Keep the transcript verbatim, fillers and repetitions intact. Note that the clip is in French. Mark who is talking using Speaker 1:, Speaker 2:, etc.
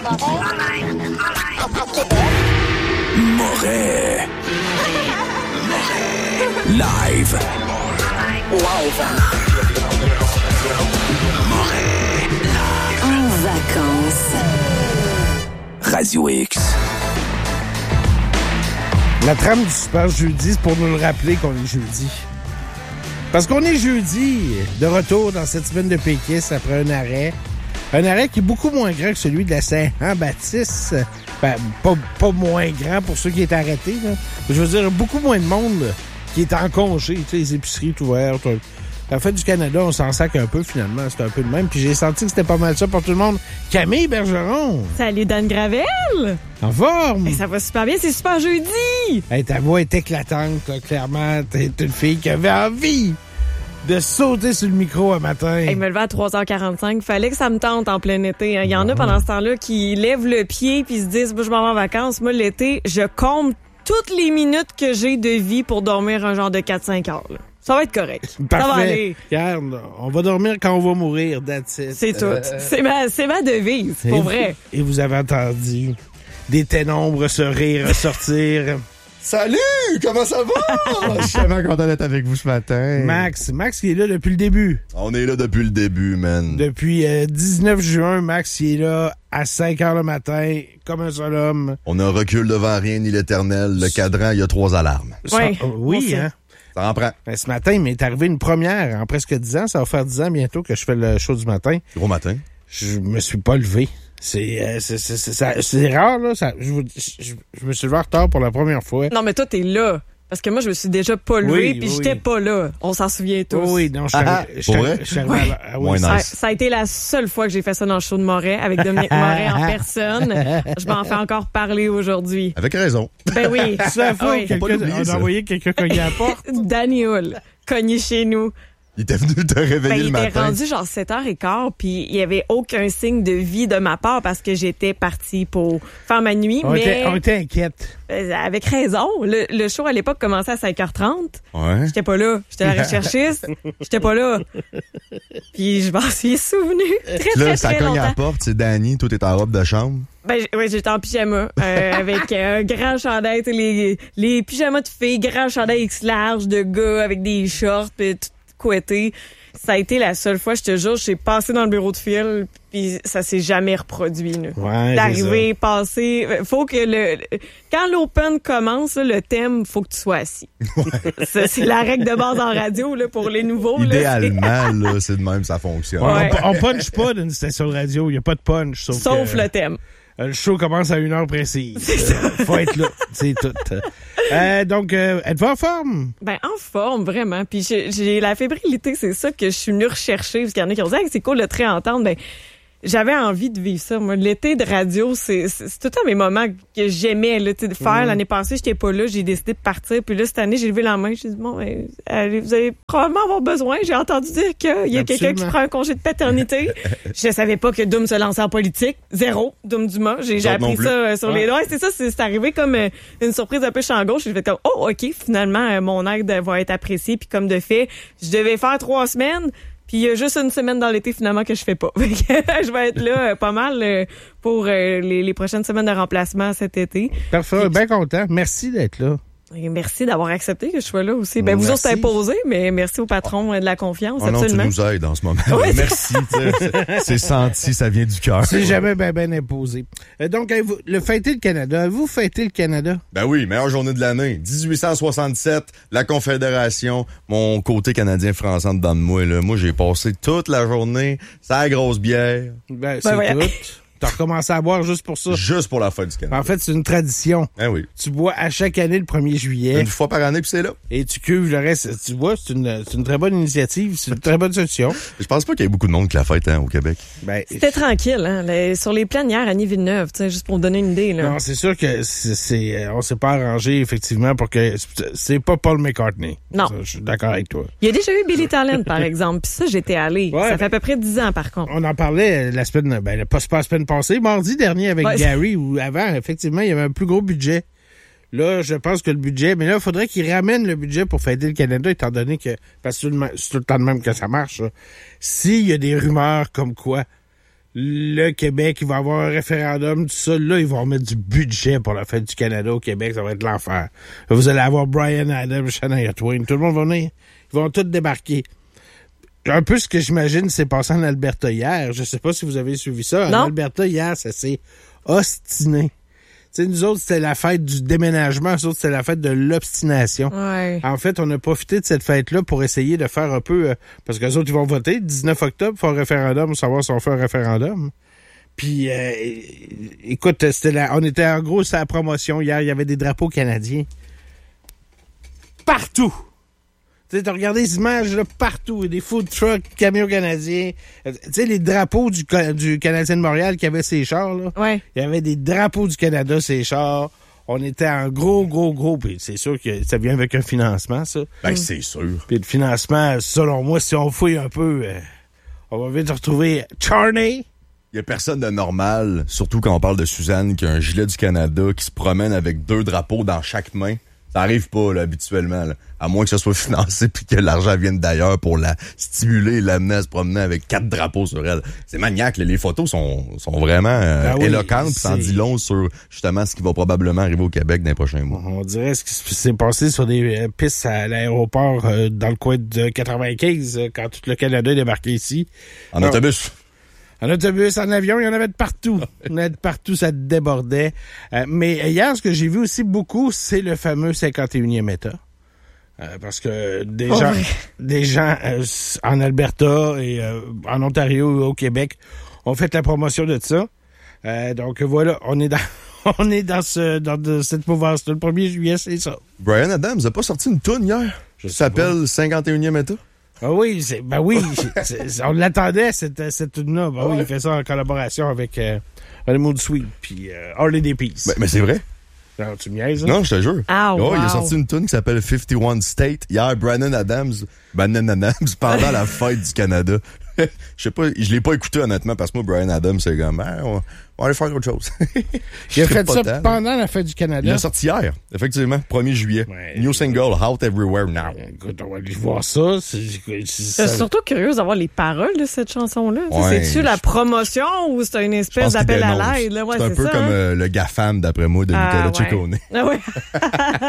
Speaker 1: Moret. Live.
Speaker 2: Live.
Speaker 1: Moret.
Speaker 2: En vacances.
Speaker 1: Radio X.
Speaker 3: La trame du Super Jeudi, c'est pour nous le rappeler qu'on est jeudi. Parce qu'on est jeudi, de retour dans cette semaine de péquistes après un arrêt. Un arrêt qui est beaucoup moins grand que celui de la Saint-Jean-Baptiste. Ben, pas, pas moins grand pour ceux qui étaient arrêtés, là. Je veux dire, beaucoup moins de monde qui est en congé. Tu sais, les épiceries sont ouvertes. La fête du Canada, on s'en sac un peu, finalement. C'était un peu le même. Puis j'ai senti que c'était pas mal ça pour tout le monde. Camille Bergeron!
Speaker 4: Salut, Dan Gravel!
Speaker 3: En forme!
Speaker 4: Hey, ça va super bien, c'est super jeudi!
Speaker 3: Hey, ta voix est éclatante, là, clairement. T'es une fille qui avait envie de sauter sur le micro un matin.
Speaker 4: Hey, me lever à trois heures quarante-cinq, fallait que ça me tente en plein été. Il y en a pendant ce temps-là qui lèvent le pied puis se disent, je m'en vais en vacances. Moi, l'été, je compte toutes les minutes que j'ai de vie pour dormir un genre de quatre cinq heures. Là. Ça va être correct.
Speaker 3: Parfait.
Speaker 4: Ça va aller.
Speaker 3: Regarde, on va dormir quand on va mourir, that's it.
Speaker 4: C'est tout.
Speaker 3: Euh,
Speaker 4: C'est ma, c'est ma devise,
Speaker 3: et
Speaker 4: pour
Speaker 3: vous-
Speaker 4: vrai.
Speaker 3: Et vous avez entendu des ténèbres se rire, ressortir.
Speaker 5: Salut! Comment ça va? Je suis tellement content d'être avec vous ce matin.
Speaker 3: Max, Max qui est là depuis le début.
Speaker 5: On est là depuis le début, man.
Speaker 3: Depuis euh, dix-neuf juin, Max il est là à cinq heures le matin, comme un seul homme.
Speaker 5: On ne recule devant rien ni l'éternel. Le cadran, il y a trois alarmes.
Speaker 4: Ouais,
Speaker 3: Ça- euh, oui,
Speaker 4: on sait.
Speaker 3: hein?
Speaker 5: Ça en prend.
Speaker 3: Ben, ce matin, il m'est arrivé une première en presque dix ans. Ça va faire dix ans bientôt que je fais le show du matin.
Speaker 5: Gros matin.
Speaker 3: Je me suis pas levé. C'est euh, c'est c'est c'est ça- c'est rare, là. Ça, je, vous- je, je me suis levé en retard pour la première fois.
Speaker 4: Non, mais toi, t'es là. Parce que moi, je me suis déjà pas levé
Speaker 3: Oui,
Speaker 4: puis
Speaker 3: oui.
Speaker 4: j'étais pas là. On s'en souvient tous.
Speaker 3: Oh oui, non, je suis
Speaker 5: Ah,
Speaker 3: arrivé- je suis
Speaker 5: pour
Speaker 3: arrivé-
Speaker 5: vrai?
Speaker 3: je suis arrivé à la- ah oui,
Speaker 5: Moins
Speaker 3: ça-
Speaker 4: Ça,
Speaker 5: nice.
Speaker 4: ça a été la seule fois que j'ai fait ça dans le show de Moret avec Dominique Moret en personne. Je m'en fais encore parler aujourd'hui.
Speaker 5: Avec raison.
Speaker 4: Ben oui.
Speaker 3: C'est la fois
Speaker 4: Oui.
Speaker 3: où
Speaker 5: Faut pas
Speaker 3: quelqu'un-
Speaker 5: l'oublier,
Speaker 3: on a
Speaker 5: ça.
Speaker 3: envoyé quelqu'un cogner à la porte.
Speaker 4: Danny Hull, cogné chez nous.
Speaker 5: Il était venu te réveiller
Speaker 4: Ben,
Speaker 5: le
Speaker 4: il était
Speaker 5: matin.
Speaker 4: rendu genre sept heures quinze, puis il y avait aucun signe de vie de ma part parce que j'étais partie pour faire ma nuit,
Speaker 3: On,
Speaker 4: mais
Speaker 3: était, on était inquiète.
Speaker 4: euh, avec raison. Le, le show à l'époque commençait à cinq heures trente.
Speaker 5: Ouais.
Speaker 4: J'étais pas là. J'étais la recherchiste. J'étais pas là. Puis je m'en suis souvenu très, très,
Speaker 5: Là, ça
Speaker 4: très
Speaker 5: cogne à la
Speaker 4: longtemps.
Speaker 5: porte. C'est Danny. Toi, t'es en robe de chambre.
Speaker 4: Ben, j- ouais, j'étais en pyjama, euh, avec euh, un grand chandail, tu sais, les, les pyjamas de filles, grand chandail X large de gars avec des shorts, pis tout couetté. Ça a été la seule fois, je te jure, j'ai passé dans le bureau de Phil, puis ça s'est jamais reproduit. Là.
Speaker 3: Ouais,
Speaker 4: D'arriver, passer, faut que le quand l'open commence, là, le thème, faut que tu sois assis. Ça, c'est la règle de base en radio là pour les nouveaux. là,
Speaker 5: Idéalement, là, c'est de même, ça fonctionne.
Speaker 3: On,
Speaker 4: Ouais.
Speaker 3: on punch pas d'une station de radio. Il n'y a pas de punch. Sauf,
Speaker 4: c'est- Sauf
Speaker 3: que,
Speaker 4: le thème.
Speaker 3: euh, le show commence à une heure précise. Euh, faut être là. C'est tout. Euh, donc, euh, êtes-vous en forme?
Speaker 4: Ben, en forme, vraiment. Puis j'ai, j'ai la fébrilité, c'est ça que je suis venue rechercher. Parce qu'il y en a qui ont dit, hey, c'est cool le trait entendre. Ben, j'avais envie de vivre ça. Moi, l'été de radio, c'est, c'est, c'est tout le temps mes moments que j'aimais là, tu sais, de faire.
Speaker 3: Mm.
Speaker 4: L'année passée, j'étais pas là. J'ai décidé de partir. Puis là, cette année, j'ai levé la main. J'ai dit, bon, ben, allez, vous allez probablement avoir besoin. J'ai entendu dire qu'il y a quelqu'un qui
Speaker 3: Absolument.
Speaker 4: prend un congé de paternité. Je savais pas que Doom se lançait en politique. Zéro. Doom Dumas. J'ai, j'ai
Speaker 5: D'autres non
Speaker 4: appris
Speaker 5: plus.
Speaker 4: ça euh, sur les... Ouais, c'est ça. C'est, c'est arrivé comme euh, une surprise un peu champ gauche. J'ai fait comme, oh, OK, finalement, euh, mon aide va être appréciée. Puis comme de fait, je devais faire trois semaines. Puis il y a juste une semaine dans l'été, finalement, que je fais pas. Fait que je vais être là euh, pas mal euh, pour euh, les, les prochaines semaines de remplacement cet été.
Speaker 3: Parfait. Bien content. Merci d'être là.
Speaker 4: Et merci d'avoir accepté que je sois là aussi. Ben, vous
Speaker 5: Merci.
Speaker 4: autres, c'est imposé, mais merci au patron euh, de la confiance,
Speaker 5: Oh non, tu
Speaker 4: absolument.
Speaker 5: nous aides en ce moment.
Speaker 4: Oui.
Speaker 5: Merci. tu sais, c'est- C'est senti, ça vient du cœur.
Speaker 3: C'est jamais bien ben imposé. Euh, donc, avez-vous- le fêter le Canada. Avez-vous fêté le Canada?
Speaker 5: Ben oui, meilleure journée de l'année. dix-huit cent soixante-sept, la Confédération, mon côté canadien-français en dedans de moi. Là. Moi, j'ai passé toute la journée, ça grosse bière,
Speaker 3: Ben, c'est
Speaker 4: voyons.
Speaker 3: tout. T'as recommencé à boire juste pour ça.
Speaker 5: juste pour la fête du Canada.
Speaker 3: En fait, c'est une tradition.
Speaker 5: Ben oui.
Speaker 3: Tu bois à chaque année le premier juillet
Speaker 5: Une fois par année, puis c'est là.
Speaker 3: et tu cuves le reste. Tu vois, c'est une, c'est une très bonne initiative. C'est une très bonne solution.
Speaker 5: Je pense pas qu'il y ait beaucoup de monde qui la fête hein, au Québec.
Speaker 3: Ben,
Speaker 4: C'était tranquille, hein, les- sur les planières à Villeneuve, tu sais, juste pour vous donner une idée, là.
Speaker 3: non, c'est sûr que c'est, c'est, euh, on s'est pas arrangé, effectivement, pour que c'est- c'est pas Paul McCartney.
Speaker 4: Non.
Speaker 3: Ça, je suis d'accord avec toi.
Speaker 4: Il y a déjà eu Billy Talent, par exemple, puis ça, j'étais allée.
Speaker 3: Ouais,
Speaker 4: ça fait
Speaker 3: ben-
Speaker 4: à peu près dix ans, par contre.
Speaker 3: On en parlait euh, la semaine, ben, pas, pas la semaine passée, mardi dernier avec
Speaker 4: Ouais.
Speaker 3: Gary, où avant, effectivement, il y avait un plus gros budget. Là, je pense que le budget, mais là, il faudrait qu'il ramène le budget pour fêter le Canada, étant donné que, parce que c'est tout le, c'est tout le temps de même que ça marche, là. S'il y a des rumeurs comme quoi le Québec, il va avoir un référendum, tout ça. Là, ils vont remettre du budget pour la fête du Canada au Québec. Ça va être l'enfer. Vous allez avoir Bryan Adams, Shania Twain. Tout le monde va venir. Ils vont tous débarquer. Un peu ce que j'imagine s'est passé en Alberta hier. Je sais pas si vous avez suivi ça.
Speaker 4: Non.
Speaker 3: En Alberta, hier, ça s'est ostiné. Tu sais, nous autres, c'était la fête du déménagement. Nous autres, c'était la fête de l'obstination.
Speaker 4: Ouais.
Speaker 3: En fait, on a profité de cette fête-là pour essayer de faire un peu... Euh, parce que les autres, ils vont voter le dix-neuf octobre, faire un référendum, pour savoir si on fait un référendum. Puis, euh, écoute, c'était la, on était en gros sur la promotion hier. Il y avait des drapeaux canadiens. Partout! Tu sais, t'as regardé les images là, partout. Des food trucks, camions canadiens. Tu sais, les drapeaux du, du Canadien de Montréal qui avait ses chars, là.
Speaker 4: Ouais.
Speaker 3: Il y avait des drapeaux du Canada, ses chars. On était en gros, gros, gros. Puis c'est sûr que ça vient avec un financement, ça.
Speaker 5: Ben, c'est sûr.
Speaker 3: Puis le financement, selon moi, si on fouille un peu, euh, on va vite retrouver Charney.
Speaker 5: Il y a personne de normal, surtout quand on parle de Suzanne, qui a un gilet du Canada, qui se promène avec deux drapeaux dans chaque main. Ça arrive pas, là, habituellement, là. À moins que ça soit financé puis que l'argent vienne d'ailleurs pour la stimuler et l'amener à se promener avec quatre drapeaux sur elle. C'est maniaque, là. Les photos sont, sont vraiment euh,
Speaker 3: Ben oui,
Speaker 5: éloquentes,
Speaker 3: c'est...
Speaker 5: ça en dit long sur, justement, ce qui va probablement arriver au Québec dans les prochains mois.
Speaker 3: On dirait ce qui s'est passé sur des euh, pistes à l'aéroport euh, dans le coin de quatre-vingt-quinze, euh, quand tout le Canada est débarqué ici.
Speaker 5: En
Speaker 3: Alors,
Speaker 5: autobus.
Speaker 3: En autobus, en avion, il y en avait de partout. Il y en avait de partout, ça débordait. Euh, mais hier, ce que j'ai vu aussi beaucoup, c'est le fameux cinquante et unième État. Euh, parce que des
Speaker 4: Oh
Speaker 3: gens,
Speaker 4: oui.
Speaker 3: des gens euh, en Alberta et euh, en Ontario et au Québec ont fait la promotion de ça. Euh, donc voilà, on est dans on est dans ce dans de, cette mouvance-là. Le premier juillet, c'est ça.
Speaker 5: Bryan Adams a pas sorti une toune hier?
Speaker 3: Je
Speaker 5: Ça
Speaker 3: sais
Speaker 5: s'appelle cinquante et unième État?
Speaker 3: Ah oui, c'est, ben oui, c'est, c'est, on l'attendait, cette, cette tune-là. Ben oui, il fait ça en collaboration avec euh, Honeymoon Suite puis euh, Harley Davies.
Speaker 5: Ben, mais c'est vrai.
Speaker 3: Non, tu me niaises, hein?
Speaker 5: Non, je te jure.
Speaker 4: Ah,
Speaker 5: Oh,
Speaker 4: wow.
Speaker 5: il a sorti une tune qui s'appelle cinquante et un State. Hier, Bryan Adams, Bryan Adams, pendant la fête du Canada. Je sais pas, je l'ai pas écouté honnêtement parce que moi, Bryan Adams, c'est comme, ah, on, on va aller faire autre chose.
Speaker 3: Il a fait
Speaker 5: pas
Speaker 3: ça
Speaker 5: tant.
Speaker 3: pendant la fête du Canada.
Speaker 5: Il l'a sorti hier, effectivement, premier juillet.
Speaker 3: Ouais.
Speaker 5: New single, Out Everywhere Now.
Speaker 3: Écoute, on va aller voir ça. C'est, c'est,
Speaker 4: Je suis
Speaker 3: ça-
Speaker 4: surtout curieuse d'avoir les paroles de cette chanson-là. Tu sais,
Speaker 5: Ouais,
Speaker 4: C'est-tu la
Speaker 5: je-
Speaker 4: promotion ou c'est une
Speaker 5: Je
Speaker 4: espèce
Speaker 5: pense qu'il
Speaker 4: d'appel à
Speaker 5: dénonce.
Speaker 4: l'aide? Là? Ouais,
Speaker 5: c'est un
Speaker 4: c'est
Speaker 5: peu
Speaker 4: ça,
Speaker 5: comme
Speaker 4: hein?
Speaker 5: euh, le GAFAM, d'après moi, de
Speaker 4: Ah,
Speaker 5: Nicolas
Speaker 4: ouais.
Speaker 5: Ciccone.
Speaker 4: Ah ouais.